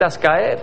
caer.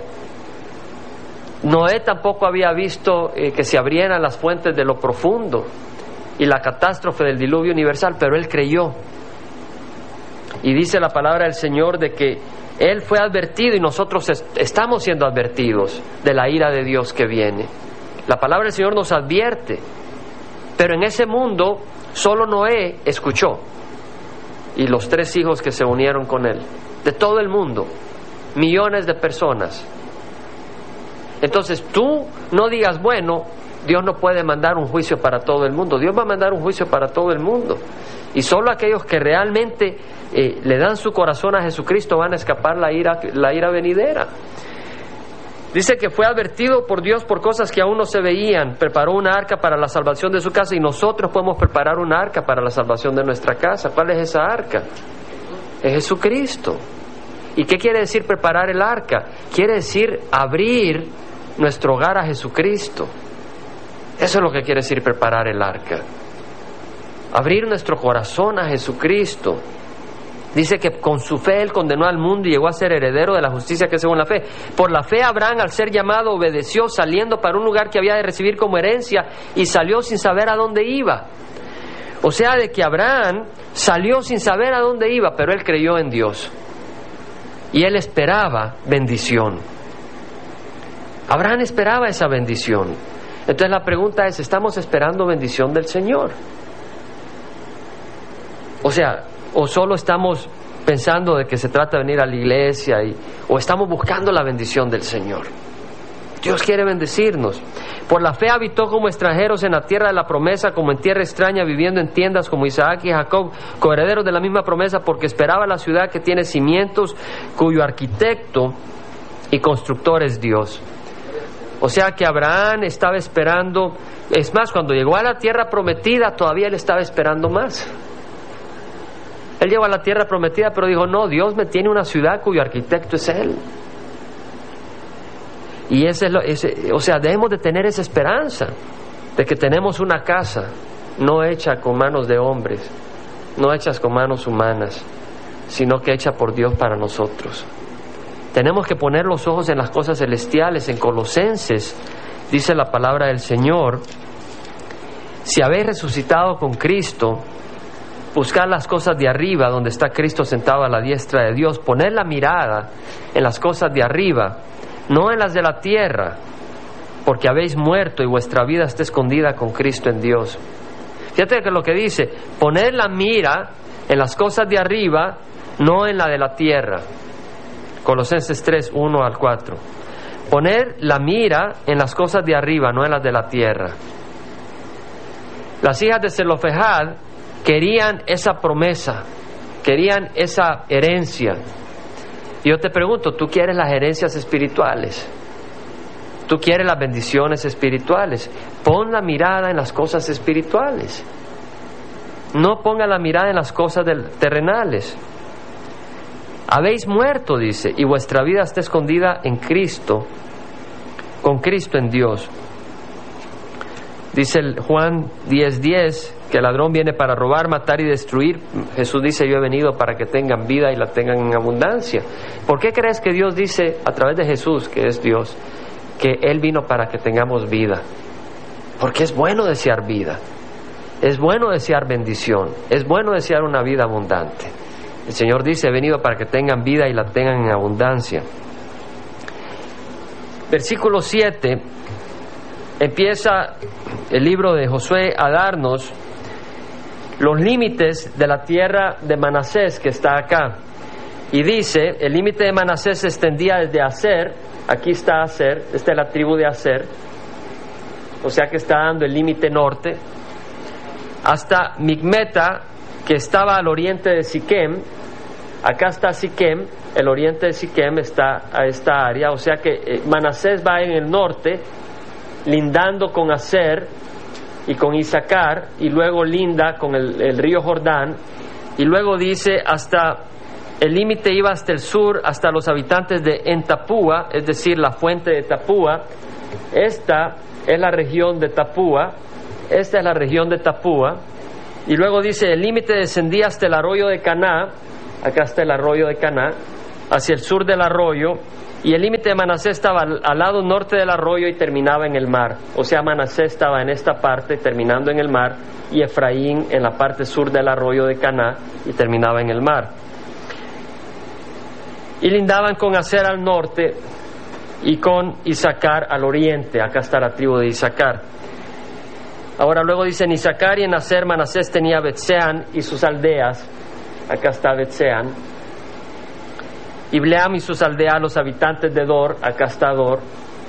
Noé tampoco había visto que se abrieran las fuentes de lo profundo y la catástrofe del diluvio universal, pero él creyó. Y dice la palabra del Señor de que él fue advertido y nosotros estamos siendo advertidos de la ira de Dios que viene. La palabra del Señor nos advierte, pero en ese mundo solo Noé escuchó y los 3 hijos que se unieron con él, de todo el mundo, millones de personas. Entonces tú no digas, bueno, Dios no puede mandar un juicio para todo el mundo. Dios va a mandar un juicio para todo el mundo, y solo aquellos que realmente le dan su corazón a Jesucristo van a escapar la ira venidera. Dice que fue advertido por Dios por cosas que aún no se veían. Preparó una arca para la salvación de su casa, y nosotros podemos preparar una arca para la salvación de nuestra casa. ¿Cuál es esa arca? Es Jesucristo. ¿Y qué quiere decir preparar el arca? Quiere decir abrir nuestro hogar a Jesucristo. Eso es lo que quiere decir preparar el arca. Abrir nuestro corazón a Jesucristo. Dice que con su fe él condenó al mundo y llegó a ser heredero de la justicia que es según la fe. Por la fe Abraham, al ser llamado, obedeció, saliendo para un lugar que había de recibir como herencia, y salió sin saber a dónde iba. O sea, de que Abraham salió sin saber a dónde iba, pero él creyó en Dios y él esperaba bendición. Abraham esperaba esa bendición. Entonces la pregunta es, ¿estamos esperando bendición del Señor? O sea, o solo estamos pensando de que se trata de venir a la iglesia, o estamos buscando la bendición del Señor. Dios quiere bendecirnos. Por la fe habitó como extranjeros en la tierra de la promesa, como en tierra extraña, viviendo en tiendas como Isaac y Jacob, coherederos de la misma promesa, porque esperaba la ciudad que tiene cimientos, cuyo arquitecto y constructor es Dios. O sea que Abraham estaba esperando. Es más, cuando llegó a la tierra prometida, todavía él estaba esperando más. Él llegó a la tierra prometida, pero dijo, no, Dios me tiene una ciudad cuyo arquitecto es Él. Y o sea, debemos de tener esa esperanza de que tenemos una casa no hecha con manos de hombres, no hechas con manos humanas, sino que hecha por Dios para nosotros. Tenemos que poner los ojos en las cosas celestiales. En Colosenses dice la palabra del Señor: si habéis resucitado con Cristo, buscad las cosas de arriba, donde está Cristo sentado a la diestra de Dios. Poned la mirada en las cosas de arriba, no en las de la tierra, porque habéis muerto y vuestra vida está escondida con Cristo en Dios. Fíjate que lo que dice: poned la mira en las cosas de arriba, no en la de la tierra. Colosenses 3, 1 al 4. Poned la mira en las cosas de arriba, no en las de la tierra. Las hijas de Zelofehad querían esa promesa, querían esa herencia. Y yo te pregunto, ¿tú quieres las herencias espirituales? ¿Tú quieres las bendiciones espirituales? Pon la mirada en las cosas espirituales. No ponga la mirada en las cosas terrenales. Habéis muerto, dice, y vuestra vida está escondida en Cristo, con Cristo en Dios. Dice Juan 10:10 que el ladrón viene para robar, matar y destruir. Jesús dice: yo he venido para que tengan vida y la tengan en abundancia. ¿Por qué crees que Dios dice a través de Jesús, que es Dios, que Él vino para que tengamos vida? Porque es bueno desear vida, es bueno desear bendición, es bueno desear una vida abundante. El Señor dice: he venido para que tengan vida y la tengan en abundancia. Versículo 7, empieza el libro de Josué a darnos los límites de la tierra de Manasés que está acá. Y dice, el límite de Manasés se extendía desde Aser, aquí está Aser, esta es la tribu de Aser, o sea que está dando el límite norte, hasta Micmeta, que estaba al oriente de Siquem. Acá está Siquem, el oriente de Siquem está a esta área, o sea que Manasés va en el norte, lindando con Aser y con Isaacar, y luego linda con el río Jordán, y luego dice hasta el límite iba hasta el sur, hasta los habitantes de Entapúa, es decir, la fuente de Tapúa. Esta es la región de Tapúa, esta es la región de Tapúa, y luego dice el límite descendía hasta el arroyo de Caná. Acá está el arroyo de Caná, hacia el sur del arroyo, Y el límite de Manasés estaba al lado norte del arroyo y terminaba en el mar. O sea, Manasés estaba en esta parte terminando en el mar, y Efraín en la parte sur del arroyo de Caná y terminaba en el mar. Y lindaban con Aser al norte y con Isaacar al oriente. Acá está la tribu de Isaacar. Ahora luego dice, en Isaacar y en Aser Manasés tenía Betseán y sus aldeas. Acá está Betseán. Y Bleam y sus aldeas, los habitantes de Dor. Acá está Dor.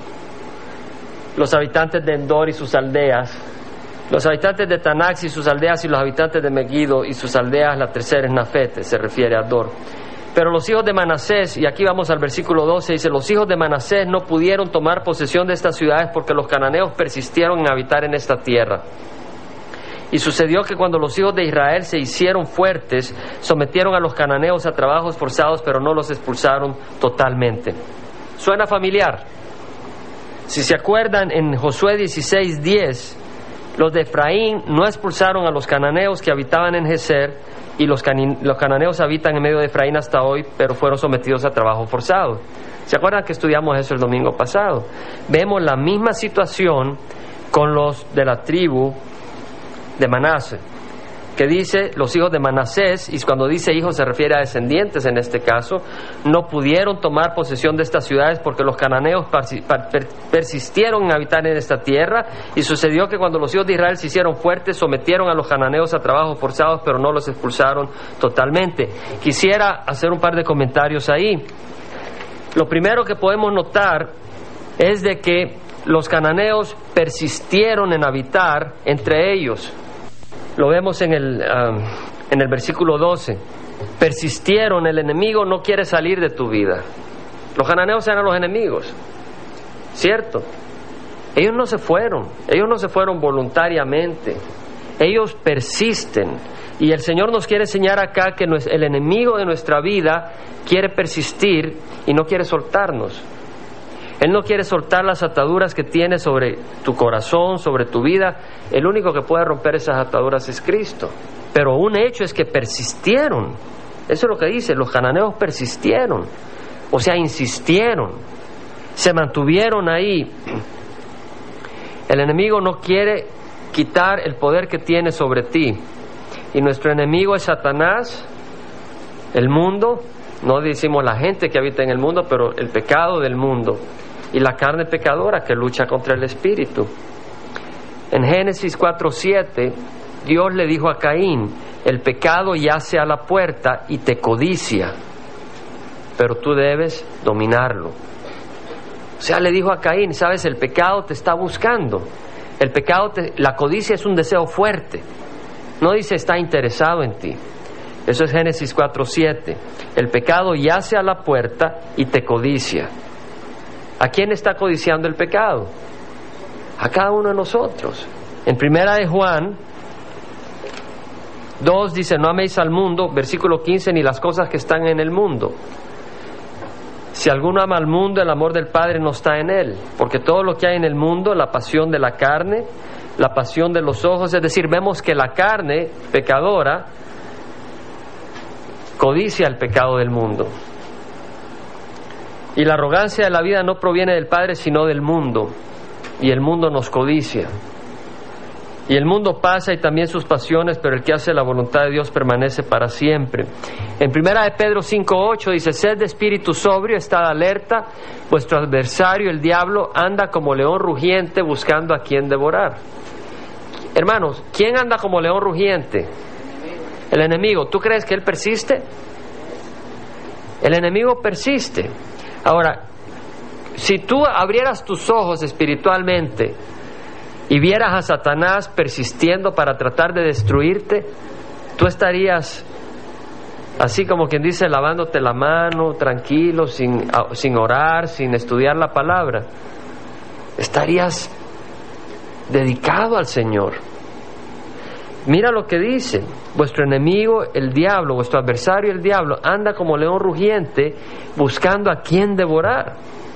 Los habitantes de Endor y sus aldeas. Los habitantes de Tanax y sus aldeas, y los habitantes de Megiddo y sus aldeas. La tercera es Nafete, se refiere a Dor. Pero los hijos de Manasés, y aquí vamos al versículo 12, dice, los hijos de Manasés no pudieron tomar posesión de estas ciudades porque los cananeos persistieron en habitar en esta tierra. Y sucedió que cuando los hijos de Israel se hicieron fuertes, sometieron a los cananeos a trabajos forzados, pero no los expulsaron totalmente. ¿Suena familiar? Si se acuerdan, en Josué 16:10, los de Efraín no expulsaron a los cananeos que habitaban en Geser, y los cananeos habitan en medio de Efraín hasta hoy, pero fueron sometidos a trabajo forzado. ¿Se acuerdan que estudiamos eso el domingo pasado? Vemos la misma situación con los de la tribu de Manasés, que dice los hijos de Manasés, y cuando dice hijos se refiere a descendientes en este caso, no pudieron tomar posesión de estas ciudades porque los cananeos persistieron en habitar en esta tierra, y sucedió que cuando los hijos de Israel se hicieron fuertes, sometieron a los cananeos a trabajos forzados, pero no los expulsaron totalmente. Quisiera hacer un par de comentarios ahí. Lo primero que podemos notar es de que los cananeos persistieron en habitar entre ellos. Lo vemos en el versículo 12. Persistieron, el enemigo no quiere salir de tu vida. Los cananeos eran los enemigos, ¿cierto? Ellos no se fueron voluntariamente. Ellos persisten. Y el Señor nos quiere enseñar acá que el enemigo de nuestra vida quiere persistir y no quiere soltarnos. Él no quiere soltar las ataduras que tiene sobre tu corazón, sobre tu vida. El único que puede romper esas ataduras es Cristo. Pero un hecho es que persistieron. Eso es lo que dice, los cananeos persistieron. O sea, insistieron. Se mantuvieron ahí. El enemigo no quiere quitar el poder que tiene sobre ti. Y nuestro enemigo es Satanás, el mundo. No decimos la gente que habita en el mundo, pero el pecado del mundo. Y la carne pecadora que lucha contra el espíritu. En Génesis 4:7, Dios le dijo a Caín, el pecado yace a la puerta y te codicia, pero tú debes dominarlo. O sea, le dijo a Caín, sabes, el pecado te está buscando. La codicia es un deseo fuerte. No dice está interesado en ti. Eso es Génesis 4:7. El pecado yace a la puerta y te codicia. ¿A quién está codiciando el pecado? A cada uno de nosotros. En primera de Juan 2 dice, no améis al mundo, versículo 15, ni las cosas que están en el mundo. Si alguno ama al mundo, el amor del Padre no está en él, porque todo lo que hay en el mundo, la pasión de la carne, la pasión de los ojos, es decir, vemos que la carne pecadora codicia el pecado del mundo. Y la arrogancia de la vida no proviene del Padre, sino del mundo. Y el mundo nos codicia. Y el mundo pasa y también sus pasiones, pero el que hace la voluntad de Dios permanece para siempre. En primera de Pedro 5:8 dice, sed de espíritu sobrio, estad alerta, vuestro adversario, el diablo, anda como león rugiente buscando a quien devorar. Hermanos, ¿quién anda como león rugiente? El enemigo. ¿Tú crees que él persiste? El enemigo persiste. Ahora, si tú abrieras tus ojos espiritualmente y vieras a Satanás persistiendo para tratar de destruirte, tú estarías así como quien dice, lavándote la mano, tranquilo, sin orar, sin estudiar la palabra. Estarías dedicado al Señor. Mira lo que dice, vuestro enemigo el diablo, vuestro adversario el diablo, anda como león rugiente buscando a quien devorar.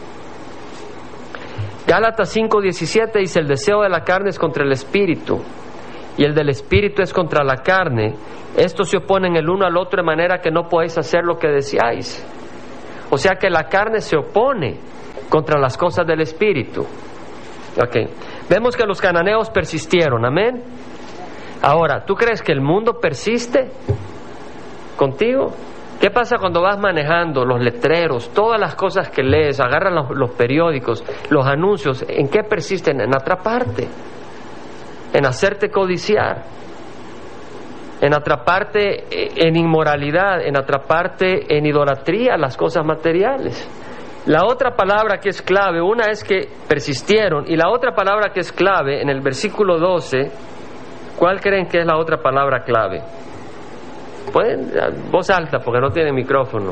Gálatas 5:17 dice, el deseo de la carne es contra el espíritu y el del espíritu es contra la carne. Estos se oponen el uno al otro de manera que no podéis hacer lo que deseáis. O sea que la carne se opone contra las cosas del Espíritu. Okay. Vemos que los cananeos persistieron, amén. Ahora, ¿tú crees que el mundo persiste contigo? ¿Qué pasa cuando vas manejando los letreros, todas las cosas que lees, agarras los periódicos, los anuncios? ¿En qué persisten? En atraparte, en hacerte codiciar, en atraparte en inmoralidad, en atraparte en idolatría, las cosas materiales. La otra palabra que es clave, una es que persistieron, y la otra palabra que es clave en el versículo 12, ¿cuál creen que es la otra palabra clave? Pueden, voz alta porque no tiene micrófono.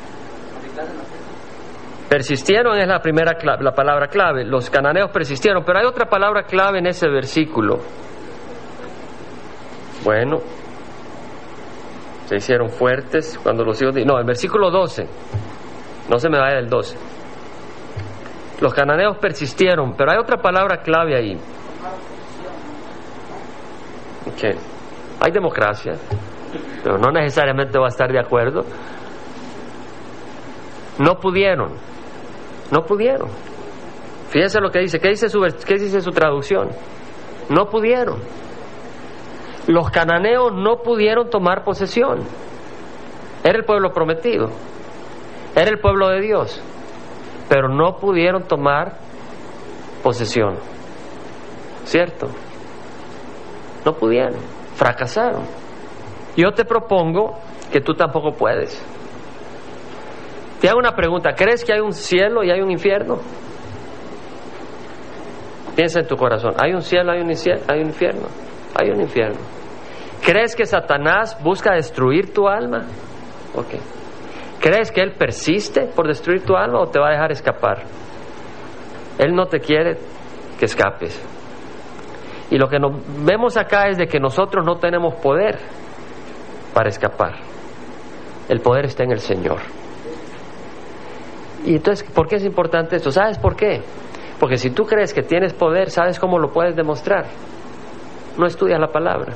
Persistieron es la primera la palabra clave. Los cananeos persistieron, pero hay otra palabra clave en ese versículo. Bueno, se hicieron fuertes cuando los hijos no, el versículo 12. No se me vaya del 12. Los cananeos persistieron, pero hay otra palabra clave ahí. Okay. Hay democracia, pero no necesariamente va a estar de acuerdo. No pudieron. Fíjense lo que dice. ¿Qué dice su traducción? No pudieron. Los cananeos no pudieron tomar posesión. Era el pueblo prometido. Era el pueblo de Dios. Pero no pudieron tomar posesión. ¿Cierto? No pudieron. Fracasaron. Yo te propongo que tú tampoco puedes. Te hago una pregunta. ¿Crees que hay un cielo y hay un infierno? Piensa en tu corazón. ¿Hay un cielo, hay un infierno? Hay un infierno. ¿Crees que Satanás busca destruir tu alma? Ok. ¿Crees que él persiste por destruir tu alma o te va a dejar escapar? Él no te quiere que escapes. Y lo que vemos acá es de que nosotros no tenemos poder para escapar. El poder está en el Señor. Y entonces, ¿por qué es importante esto? ¿Sabes por qué? Porque si tú crees que tienes poder, ¿sabes cómo lo puedes demostrar? No estudias la palabra.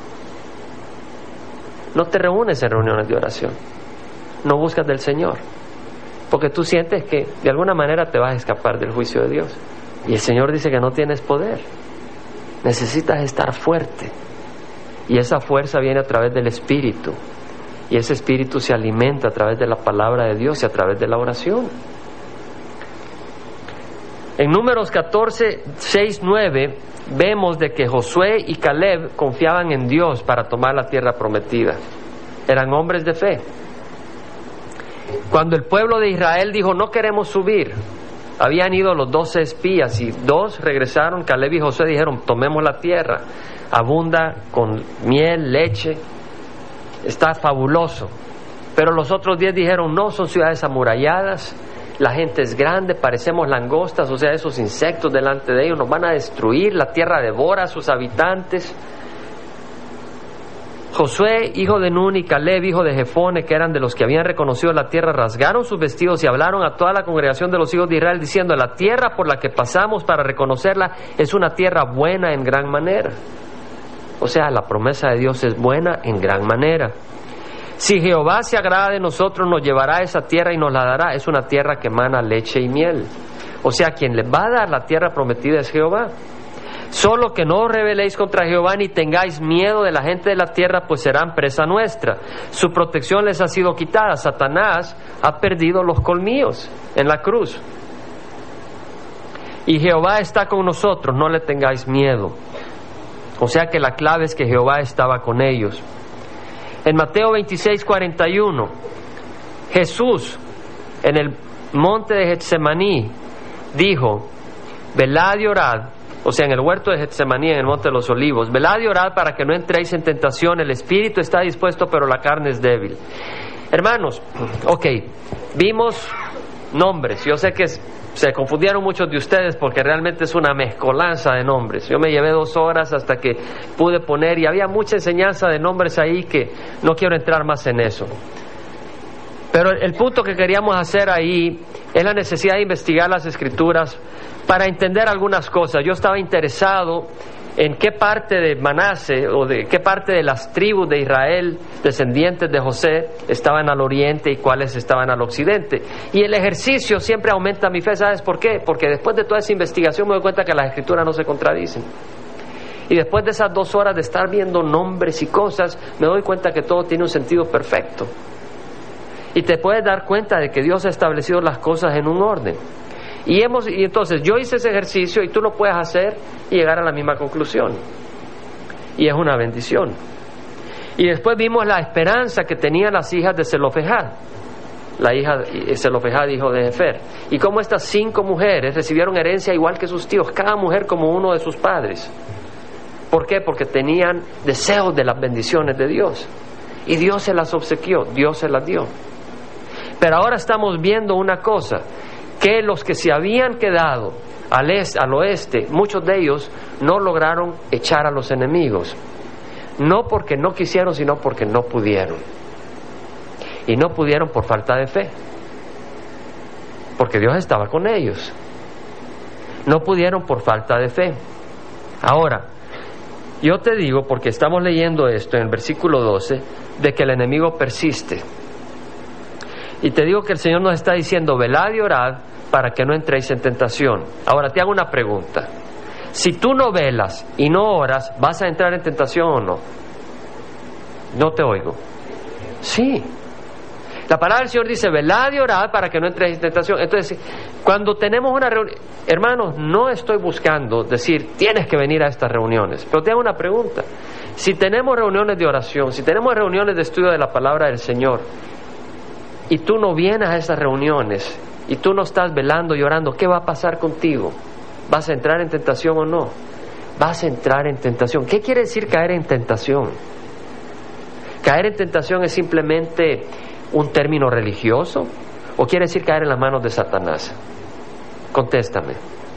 No te reúnes en reuniones de oración. No buscas del Señor. Porque tú sientes que de alguna manera te vas a escapar del juicio de Dios. Y el Señor dice que no tienes poder. Necesitas estar fuerte. Y esa fuerza viene a través del Espíritu. Y ese Espíritu se alimenta a través de la palabra de Dios y a través de la oración. En Números 14, 6, 9, vemos de que Josué y Caleb confiaban en Dios para tomar la tierra prometida. Eran hombres de fe. Cuando el pueblo de Israel dijo, no queremos subir, habían ido los 12 espías y 2 regresaron. Caleb y Josué dijeron, tomemos la tierra, abunda con miel, leche, está fabuloso. Pero los otros 10 dijeron, no, son ciudades amuralladas, la gente es grande, parecemos langostas, o sea, esos insectos delante de ellos nos van a destruir, la tierra devora a sus habitantes. Josué, hijo de Nun, y Caleb, hijo de Jefone, que eran de los que habían reconocido la tierra, rasgaron sus vestidos y hablaron a toda la congregación de los hijos de Israel, diciendo, la tierra por la que pasamos para reconocerla es una tierra buena en gran manera. O sea, la promesa de Dios es buena en gran manera. Si Jehová se agrada de nosotros, nos llevará a esa tierra y nos la dará. Es una tierra que emana leche y miel. O sea, quien le va a dar la tierra prometida es Jehová. Solo que no os rebeléis contra Jehová ni tengáis miedo de la gente de la tierra, pues serán presa nuestra. Su protección les ha sido quitada. Satanás ha perdido los colmillos en la cruz. Y Jehová está con nosotros, no le tengáis miedo. O sea que la clave es que Jehová estaba con ellos. En Mateo 26:41, Jesús en el monte de Getsemaní dijo, velad y orad. O sea, en el huerto de Getsemaní, en el monte de los olivos, velad y orad para que no entréis en tentación. El espíritu está dispuesto, pero la carne es débil. Hermanos, ok, vimos nombres. Yo sé que se confundieron muchos de ustedes porque realmente es una mezcolanza de nombres. Yo me llevé 2 horas hasta que pude poner, y había mucha enseñanza de nombres ahí que no quiero entrar más en eso. Pero el punto que queríamos hacer ahí es la necesidad de investigar las Escrituras para entender algunas cosas. Yo estaba interesado en qué parte de Manase o de qué parte de las tribus de Israel, descendientes de José, estaban al oriente y cuáles estaban al occidente. Y el ejercicio siempre aumenta mi fe. ¿Sabes por qué? Porque después de toda esa investigación me doy cuenta que las escrituras no se contradicen. Y después de esas 2 horas de estar viendo nombres y cosas, me doy cuenta que todo tiene un sentido perfecto. Y te puedes dar cuenta de que Dios ha establecido las cosas en un orden. Y entonces yo hice ese ejercicio y tú lo puedes hacer y llegar a la misma conclusión. Y es una bendición. Y después vimos la esperanza que tenían las hijas de Zelofejad, la hija de Zelofejad, hijo de Jefer. Y cómo estas 5 mujeres recibieron herencia igual que sus tíos, cada mujer como uno de sus padres. ¿Por qué? Porque tenían deseos de las bendiciones de Dios. Y Dios se las obsequió, Dios se las dio. Pero ahora estamos viendo una cosa, que los que se habían quedado al oeste, muchos de ellos no lograron echar a los enemigos. No porque no quisieron, sino porque no pudieron. Y no pudieron por falta de fe. Porque Dios estaba con ellos. No pudieron por falta de fe. Ahora, yo te digo, porque estamos leyendo esto en el versículo 12, de que el enemigo persiste. Y te digo que el Señor nos está diciendo, velad y orad para que no entréis en tentación. Ahora te hago una pregunta. Si tú no velas y no oras, ¿vas a entrar en tentación o no? No te oigo. Sí. La palabra del Señor dice, velad y orad para que no entréis en tentación. Entonces, cuando tenemos una reunión, hermanos, no estoy buscando decir, tienes que venir a estas reuniones. Pero te hago una pregunta. Si tenemos reuniones de oración, si tenemos reuniones de estudio de la palabra del Señor, y tú no vienes a esas reuniones, y tú no estás velando y orando, ¿qué va a pasar contigo? ¿Vas a entrar en tentación o no? Vas a entrar en tentación. ¿Qué quiere decir caer en tentación? ¿Caer en tentación es simplemente un término religioso? ¿O quiere decir caer en las manos de Satanás? Contéstame.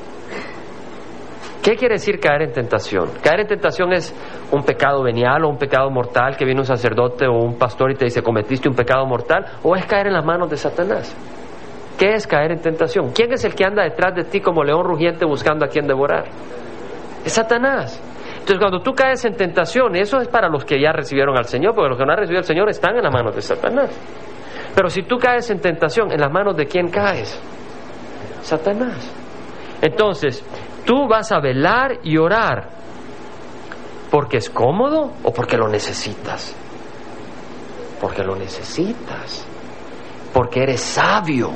¿Qué quiere decir caer en tentación? Caer en tentación es un pecado venial o un pecado mortal, que viene un sacerdote o un pastor y te dice, ¿cometiste un pecado mortal? ¿O es caer en las manos de Satanás? ¿Qué es caer en tentación? ¿Quién es el que anda detrás de ti como león rugiente buscando a quien devorar? Es Satanás. Entonces, cuando tú caes en tentación, eso es para los que ya recibieron al Señor, porque los que no han recibido al Señor están en las manos de Satanás. Pero si tú caes en tentación, ¿en las manos de quién caes? Satanás. Entonces, tú vas a velar y orar porque es cómodo o porque lo necesitas. Porque lo necesitas. Porque eres sabio.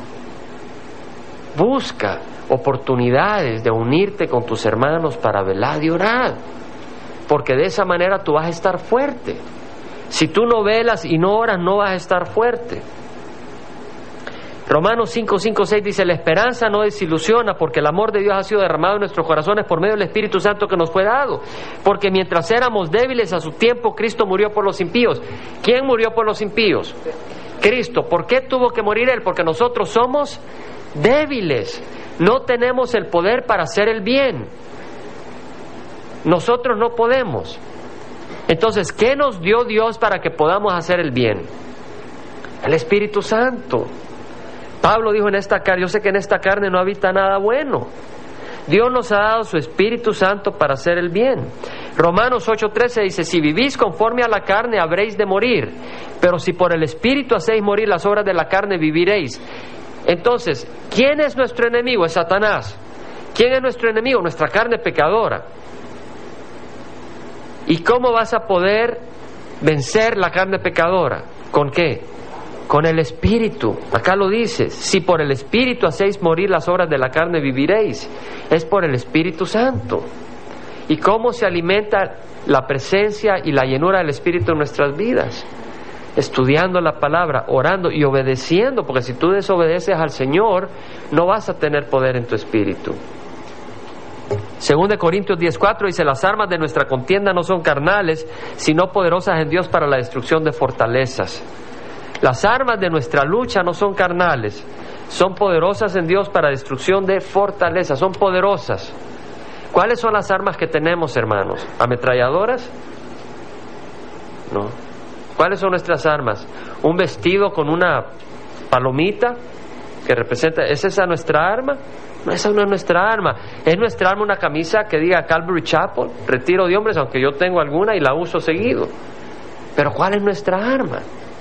Busca oportunidades de unirte con tus hermanos para velar y orar, porque de esa manera tú vas a estar fuerte. Si tú no velas y no oras, no vas a estar fuerte. Romanos 5, 6 dice, la esperanza no desilusiona, porque el amor de Dios ha sido derramado en nuestros corazones por medio del Espíritu Santo que nos fue dado. Porque mientras éramos débiles a su tiempo, Cristo murió por los impíos. ¿Quién murió por los impíos? Cristo. ¿Por qué tuvo que morir Él? Porque nosotros somos débiles. No tenemos el poder para hacer el bien. Nosotros no podemos. Entonces, ¿qué nos dio Dios para que podamos hacer el bien? El Espíritu Santo. Pablo dijo yo sé que en esta carne no habita nada bueno. Dios nos ha dado su Espíritu Santo para hacer el bien. Romanos 8:13 dice, si vivís conforme a la carne habréis de morir, pero si por el Espíritu hacéis morir las obras de la carne viviréis. Entonces, ¿quién es nuestro enemigo? Es Satanás. ¿Quién es nuestro enemigo? Nuestra carne pecadora. ¿Y cómo vas a poder vencer la carne pecadora? ¿Con qué? Con el Espíritu. Acá lo dice, si por el Espíritu hacéis morir las obras de la carne viviréis. Es por el Espíritu Santo. ¿Y cómo se alimenta la presencia y la llenura del Espíritu en nuestras vidas? Estudiando la palabra, orando y obedeciendo, porque si tú desobedeces al Señor, no vas a tener poder en tu espíritu. 2 Corintios 10:4 dice, las armas de nuestra contienda no son carnales, sino poderosas en Dios para la destrucción de fortalezas. Las armas de nuestra lucha no son carnales, son poderosas en Dios para destrucción de fortalezas, son poderosas. ¿Cuáles son las armas que tenemos, hermanos? ¿Ametralladoras? No. ¿Cuáles son nuestras armas? ¿Un vestido con una palomita? que representa, ¿es esa nuestra arma? No, esa no es nuestra arma. ¿Es nuestra arma una camisa que diga Calvary Chapel, retiro de hombres, aunque yo tengo alguna y la uso seguido? Pero ¿cuál es nuestra arma?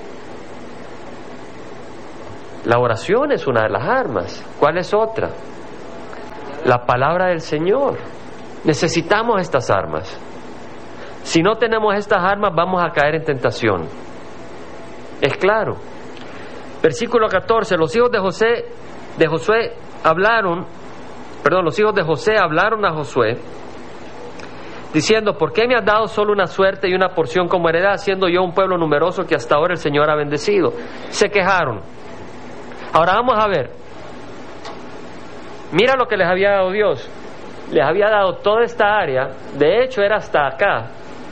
La oración es una de las armas. ¿Cuál es otra? La palabra del Señor. Necesitamos estas armas. Si no tenemos estas armas, vamos a caer en tentación. Es claro. Versículo 14. Los hijos de José hablaron a Josué, diciendo: ¿por qué me has dado solo una suerte y una porción como heredad, siendo yo un pueblo numeroso que hasta ahora el Señor ha bendecido? Se quejaron. Ahora vamos a ver. Mira lo que les había dado Dios. Les había dado toda esta área. De hecho era hasta acá,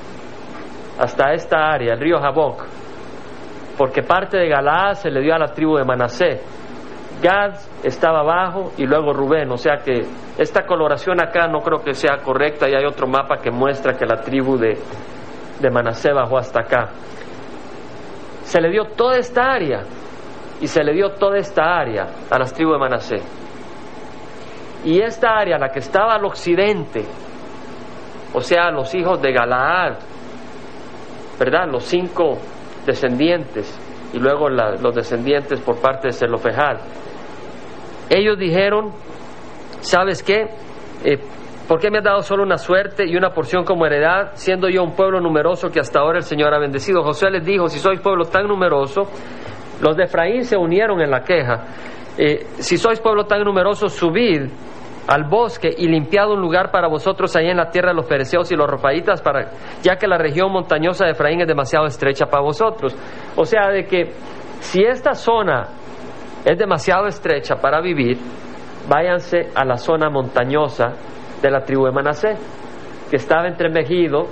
hasta esta área, el río Jaboc, porque parte de Galaad se le dio a la tribu de Manasés. Gad estaba abajo y luego Rubén, o sea que esta coloración acá no creo que sea correcta, y hay otro mapa que muestra que la tribu de Manasés bajó hasta acá. Se le dio toda esta área, y se le dio toda esta área a las tribus de Manasés. Y esta área, la que estaba al occidente, o sea, los hijos de Galaad, ¿verdad? Los 5 descendientes, y luego los descendientes por parte de Zelofehad. Ellos dijeron: ¿sabes qué? ¿Por qué me has dado solo una suerte y una porción como heredad, siendo yo un pueblo numeroso que hasta ahora el Señor ha bendecido? Josué les dijo: si sois pueblo tan numeroso, los de Efraín se unieron en la queja. Si sois pueblo tan numeroso, subid al bosque y limpiad un lugar para vosotros ahí en la tierra de los fereceos y los refaitas, ya que la región montañosa de Efraín es demasiado estrecha para vosotros. O sea, de que si esta zona es demasiado estrecha para vivir, váyanse a la zona montañosa de la tribu de Manasés, que estaba entre Megido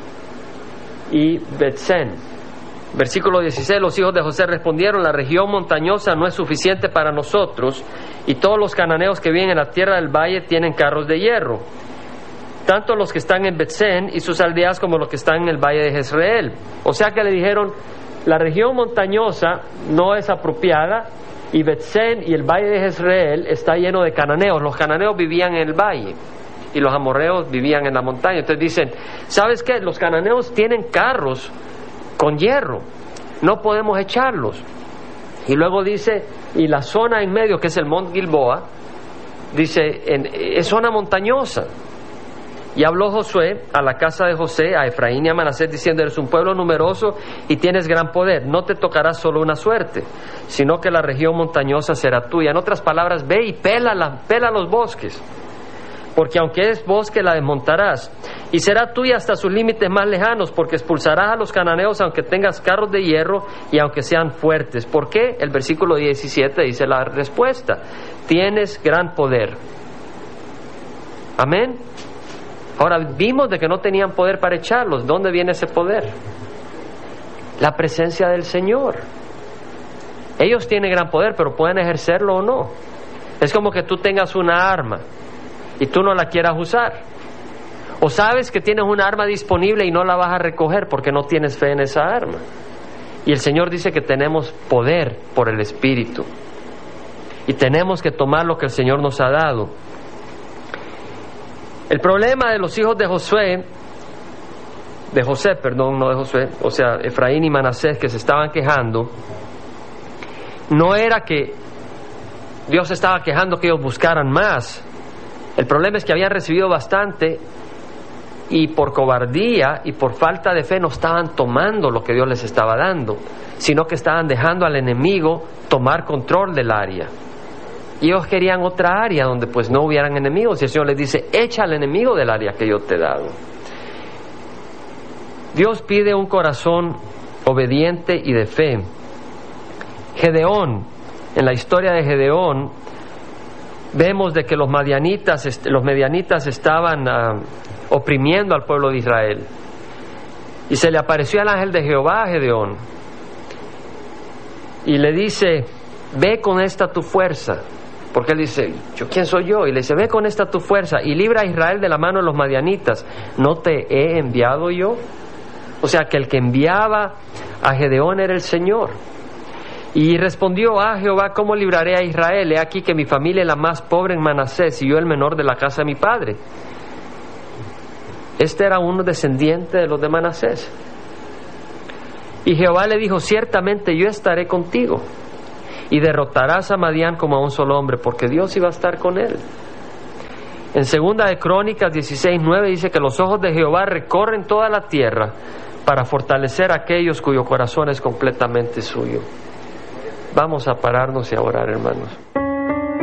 y Betzén. Versículo 16. Los hijos de José respondieron: la región montañosa no es suficiente para nosotros, y todos los cananeos que viven en la tierra del valle tienen carros de hierro, tanto los que están en Betzén y sus aldeas como los que están en el valle de Jezreel. O sea que le dijeron: la región montañosa no es apropiada, y Betzén y el valle de Jezreel está lleno de cananeos. Los cananeos vivían en el valle y los amorreos vivían en la montaña. Entonces dicen: ¿sabes qué? Los cananeos tienen carros con hierro, no podemos echarlos. Y luego dice: y la zona en medio, que es el Monte Gilboa, dice, es zona montañosa. Y habló Josué a la casa de José, a Efraín y a Manasés, diciendo: eres un pueblo numeroso y tienes gran poder, no te tocará solo una suerte, sino que la región montañosa será tuya. En otras palabras, ve y pela los bosques, porque aunque es bosque la desmontarás, y será tuya hasta sus límites más lejanos, porque expulsarás a los cananeos aunque tengas carros de hierro y aunque sean fuertes. ¿Por qué? El versículo 17 dice la respuesta: tienes gran poder. Amén. Ahora vimos de que no tenían poder para echarlos. ¿Dónde viene ese poder? La presencia del Señor. Ellos tienen gran poder, pero pueden ejercerlo o no. Es como que tú tengas una arma y tú no la quieras usar, o sabes que tienes una arma disponible y no la vas a recoger porque no tienes fe en esa arma. Y el Señor dice que tenemos poder por el Espíritu, y tenemos que tomar lo que el Señor nos ha dado. El problema de los hijos de José, o sea, Efraín y Manasés, que se estaban quejando, no era que Dios estaba quejando que ellos buscaran más. El problema es que habían recibido bastante, y por cobardía y por falta de fe no estaban tomando lo que Dios les estaba dando, sino que estaban dejando al enemigo tomar control del área. Y ellos querían otra área donde pues no hubieran enemigos, y el Señor les dice: echa al enemigo del área que yo te he dado. Dios pide un corazón obediente y de fe. Gedeón, en la historia de Gedeón, vemos de que los medianitas estaban oprimiendo al pueblo de Israel, y se le apareció el ángel de Jehová a Gedeón y le dice: ve con esta tu fuerza, porque él dice: ¿yo quién soy yo? Y le dice: ve con esta tu fuerza y libra a Israel de la mano de los madianitas, ¿no te he enviado yo? O sea que el que enviaba a Gedeón era el Señor. Y respondió: Jehová, ¿cómo libraré a Israel? He aquí que mi familia es la más pobre en Manasés, y yo el menor de la casa de mi padre. Este era uno descendiente de los de Manasés. Y Jehová le dijo: ciertamente yo estaré contigo, y derrotarás a Madián como a un solo hombre, porque Dios iba a estar con él. En 2 de Crónicas 16:9 dice que los ojos de Jehová recorren toda la tierra para fortalecer a aquellos cuyo corazón es completamente suyo. Vamos a pararnos y a orar, hermanos.